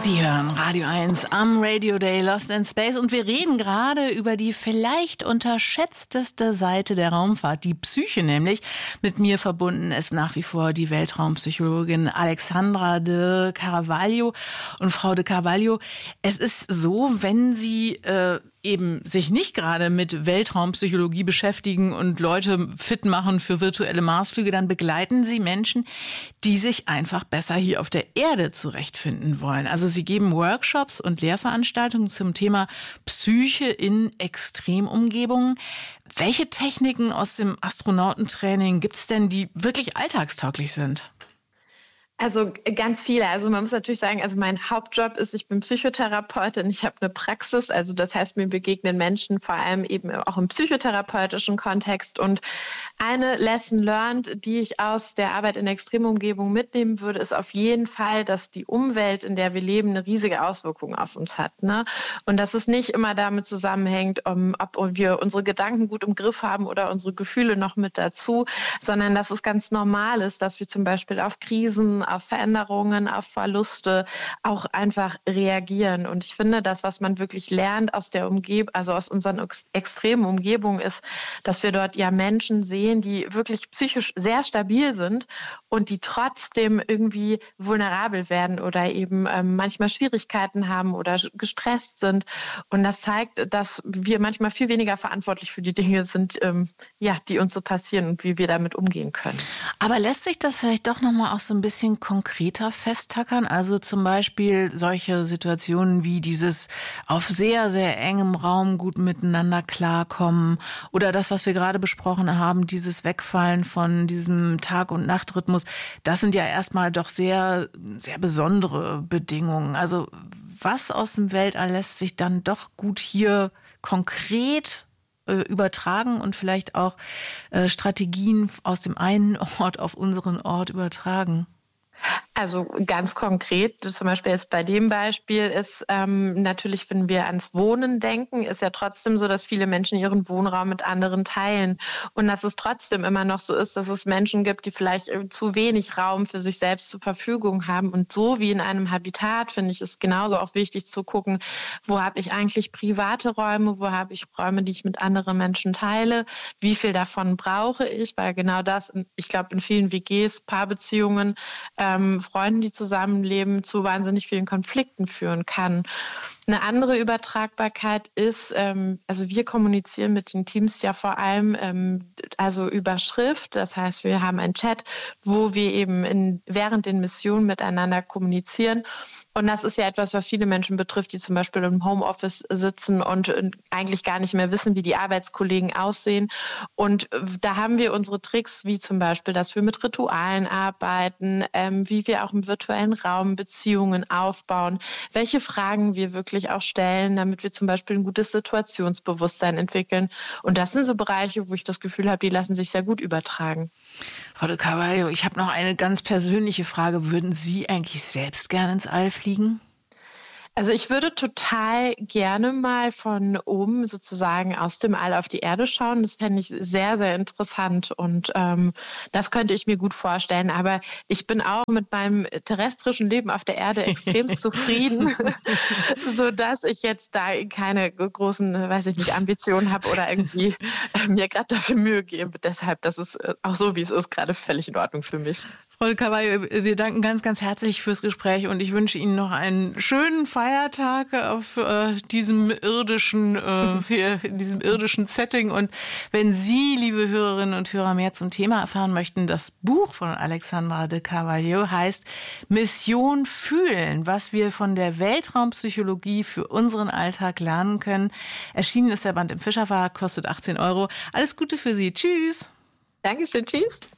Sie hören Radio 1 am Radio Day Lost in Space und wir reden gerade über die vielleicht unterschätzteste Seite der Raumfahrt, die Psyche nämlich. Mit mir verbunden ist nach wie vor die Weltraumpsychologin Alexandra de Carvalho. Und Frau de Carvalho, es ist so, wenn Sie eben sich nicht gerade mit Weltraumpsychologie beschäftigen und Leute fit machen für virtuelle Marsflüge, dann begleiten Sie Menschen, die sich einfach besser hier auf der Erde zurechtfinden wollen. Also Sie geben Workshops und Lehrveranstaltungen zum Thema Psyche in Extremumgebungen. Welche Techniken aus dem Astronautentraining gibt es denn, die wirklich alltagstauglich sind? Also ganz viele. Also man muss natürlich sagen, also mein Hauptjob ist, ich bin Psychotherapeutin, ich habe eine Praxis, also das heißt, mir begegnen Menschen vor allem eben auch im psychotherapeutischen Kontext. Und eine Lesson learned, die ich aus der Arbeit in Extremumgebungen mitnehmen würde, ist auf jeden Fall, dass die Umwelt, in der wir leben, eine riesige Auswirkung auf uns hat, ne? Und dass es nicht immer damit zusammenhängt, ob wir unsere Gedanken gut im Griff haben oder unsere Gefühle noch mit dazu, sondern dass es ganz normal ist, dass wir zum Beispiel auf Krisen, auf Veränderungen, auf Verluste auch einfach reagieren. Und ich finde, das, was man wirklich lernt aus der also aus unseren extremen Umgebungen, ist, dass wir dort ja Menschen sehen, die wirklich psychisch sehr stabil sind und die trotzdem irgendwie vulnerabel werden oder eben manchmal Schwierigkeiten haben oder gestresst sind. Und das zeigt, dass wir manchmal viel weniger verantwortlich für die Dinge sind, die uns so passieren und wie wir damit umgehen können. Aber lässt sich das vielleicht doch nochmal auch so ein bisschen konkreter festtackern? Also zum Beispiel solche Situationen wie dieses auf sehr, sehr engem Raum gut miteinander klarkommen oder das, was wir gerade besprochen haben, dieses Wegfallen von diesem Tag- und Nachtrhythmus. Das sind ja erstmal doch sehr, sehr besondere Bedingungen. Also was aus dem Weltall lässt sich dann doch gut hier konkret übertragen und vielleicht auch Strategien aus dem einen Ort auf unseren Ort übertragen? Also ganz konkret, zum Beispiel jetzt bei dem Beispiel ist natürlich, wenn wir ans Wohnen denken, ist ja trotzdem so, dass viele Menschen ihren Wohnraum mit anderen teilen und dass es trotzdem immer noch so ist, dass es Menschen gibt, die vielleicht zu wenig Raum für sich selbst zur Verfügung haben. Und so wie in einem Habitat, finde ich, ist genauso auch wichtig zu gucken, wo habe ich eigentlich private Räume, wo habe ich Räume, die ich mit anderen Menschen teile, wie viel davon brauche ich, weil genau das, ich glaube, in vielen WGs, Paarbeziehungen, Freunden, die zusammenleben, zu wahnsinnig vielen Konflikten führen kann. Eine andere Übertragbarkeit ist, also wir kommunizieren mit den Teams ja vor allem also über Schrift. Das heißt, wir haben einen Chat, wo wir eben während den Missionen miteinander kommunizieren. Und das ist ja etwas, was viele Menschen betrifft, die zum Beispiel im Homeoffice sitzen und eigentlich gar nicht mehr wissen, wie die Arbeitskollegen aussehen. Und da haben wir unsere Tricks, wie zum Beispiel, dass wir mit Ritualen arbeiten, wie wir auch im virtuellen Raum Beziehungen aufbauen, welche Fragen wir wirklich auch stellen, damit wir zum Beispiel ein gutes Situationsbewusstsein entwickeln. Und das sind so Bereiche, wo ich das Gefühl habe, die lassen sich sehr gut übertragen. Frau de Carvalho, ich habe noch eine ganz persönliche Frage. Würden Sie eigentlich selbst gerne ins All fliegen? Also ich würde total gerne mal von oben sozusagen aus dem All auf die Erde schauen. Das fände ich sehr, sehr interessant und das könnte ich mir gut vorstellen. Aber ich bin auch mit meinem terrestrischen Leben auf der Erde extrem zufrieden, sodass ich jetzt da keine großen, weiß ich nicht, Ambitionen habe oder irgendwie mir gerade dafür Mühe gebe. Deshalb, das ist auch so, wie es ist, gerade völlig in Ordnung für mich. Frau de Carvalho, wir danken ganz, ganz herzlich fürs Gespräch und ich wünsche Ihnen noch einen schönen Feiertag auf diesem irdischen Setting. Und wenn Sie, liebe Hörerinnen und Hörer, mehr zum Thema erfahren möchten, das Buch von Alexandra de Carvalho heißt Mission Fühlen, was wir von der Weltraumpsychologie für unseren Alltag lernen können. Erschienen ist der Band im Fischer Verlag, kostet 18 €. Alles Gute für Sie. Tschüss. Dankeschön. Tschüss.